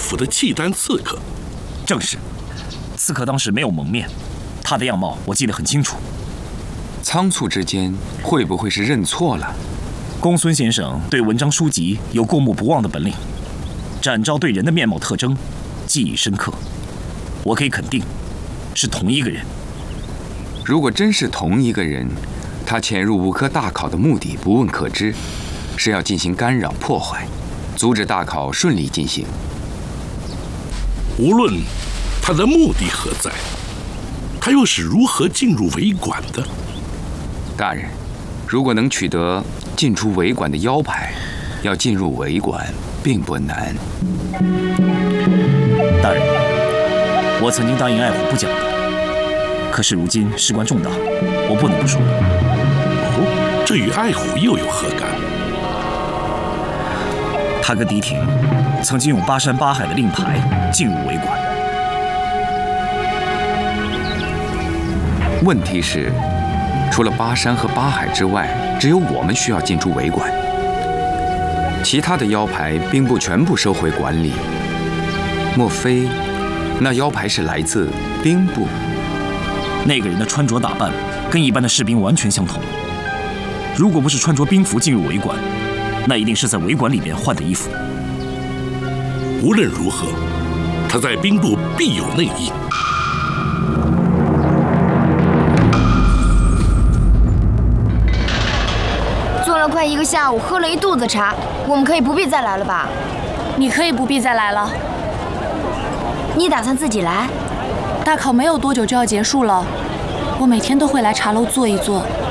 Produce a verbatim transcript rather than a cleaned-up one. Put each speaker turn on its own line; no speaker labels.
府的契丹刺客。
正是，刺客当时没有蒙面，他的样貌我记得很清楚。
仓促之间，会不会是认错了？
公孙先生对文章书籍有过目不忘的本领，展昭对人的面貌特征记忆深刻。我可以肯定，是同一个人。
如果真是同一个人，他潜入武科大考的目的不问可知，是要进行干扰破坏，阻止大考顺利进行。
无论他的目的何在，他又是如何进入围馆的？
大人，如果能取得进出围馆的腰牌，要进入围馆并不难。
大人，我曾经答应爱虎不讲的，可是如今事关重大，我不能不说。
哦，这与爱虎又有何干？
他跟狄廷曾经用巴山八海的令牌进入围馆。
问题是，除了巴山和八海之外，只有我们需要进出围馆，其他的腰牌兵部全部收回管理。莫非那腰牌是来自兵部？
那个人的穿着打扮跟一般的士兵完全相同。如果不是穿着兵服进入围馆，那一定是在围馆里边换的衣服。
无论如何，他在兵部必有内应。
做了快一个下午，喝了一肚子茶，我们可以不必再来了吧？
你可以不必再来了。
你打算自己来？
大考没有多久就要结束了，我每天都会来茶楼坐一坐。